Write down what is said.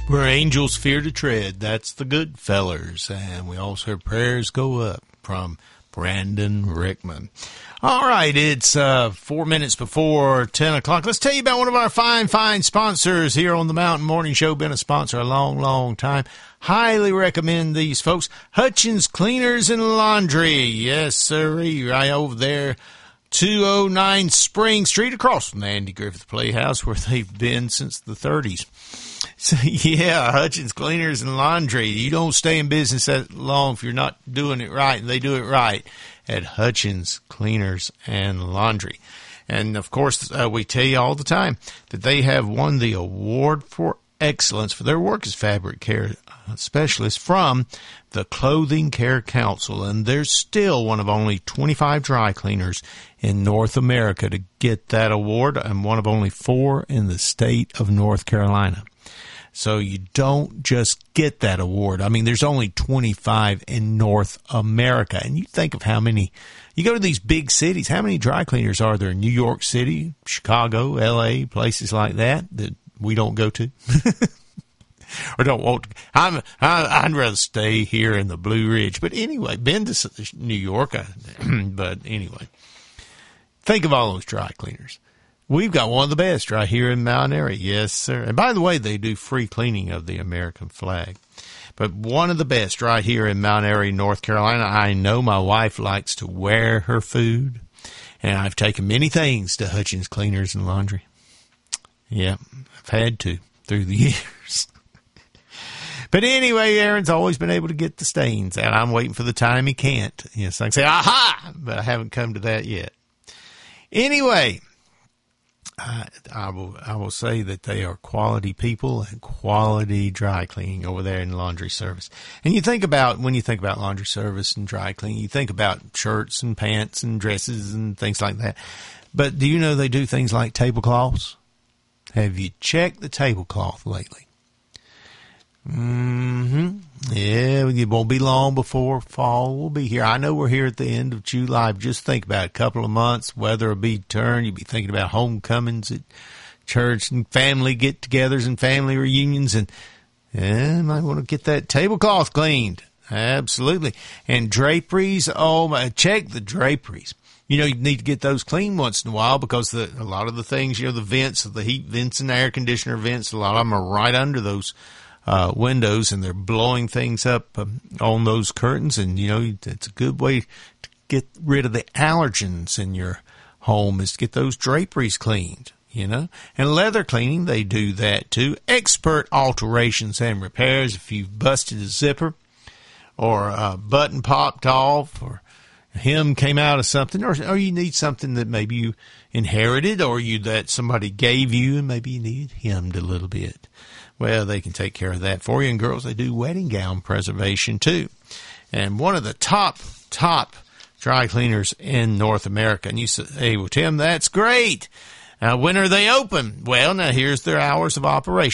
Where angels fear to tread, that's the Good Fellers. And we also heard Prayers Go Up from Brandon Rickman. All right, it's 4 minutes before 10 o'clock. Let's tell you about one of our fine sponsors here on the Mountain Morning Show. Been a sponsor a long time. Highly recommend these folks. Hutchins Cleaners and Laundry. Yes, sir, right over there. 209 Spring Street, across from the Andy Griffith Playhouse, where they've been since the 30s. So, yeah, Hutchins Cleaners and Laundry. You don't stay in business that long if you're not doing it right, and they do it right at Hutchins Cleaners and Laundry. And, of course, we tell you all the time that they have won the award for excellence for their work as fabric care specialists from the Clothing Care Council, and they're still one of only 25 dry cleaners in North America to get that award, and one of only 4 in the state of North Carolina. So you don't just get that award. I mean, there's only 25 in North America, and you think of how many, you go to these big cities, how many dry cleaners are there in New York City, Chicago, L.A., places like that we don't go to? Or don't want to. I'd rather stay here in the Blue Ridge. But anyway, been to New York. But anyway, think of all those dry cleaners. We've got one of the best right here in Mount Airy. Yes, sir. And by the way, they do free cleaning of the American flag. But one of the best right here in Mount Airy, North Carolina. I know my wife likes to wear her food, and I've taken many things to Hutchins Cleaners and Laundry. Yeah, I've had to through the years. But anyway, Aaron's always been able to get the stains out. I'm waiting for the time he can't. Yes, I can say, aha! But I haven't come to that yet. Anyway, I will say that they are quality people and quality dry cleaning over there in laundry service. And when you think about laundry service and dry cleaning, you think about shirts and pants and dresses and things like that. But do you know they do things like tablecloths? Have you checked the tablecloth lately? Yeah, it won't be long before fall will be here. I know we're here at the end of July. Just think about it. A couple of months, weather will be turned. You'll be thinking about homecomings at church and family get-togethers and family reunions. And you might want to get that tablecloth cleaned. Absolutely. And draperies, check the draperies. You know, you need to get those cleaned once in a while because a lot of the things, the vents, the heat vents and air conditioner vents, a lot of them are right under those windows, and they're blowing things up on those curtains. And, it's a good way to get rid of the allergens in your home is to get those draperies cleaned, And leather cleaning, they do that too. Expert alterations and repairs. If you've busted a zipper or a button popped off or a hem came out of something, or you need something that maybe you inherited or that somebody gave you and maybe you need hemmed a little bit. Well, they can take care of that for you. And girls, they do wedding gown preservation too. And one of the top dry cleaners in North America. And you say, hey, well, Tim, that's great. When are they open? Well, now here's their hours of operation.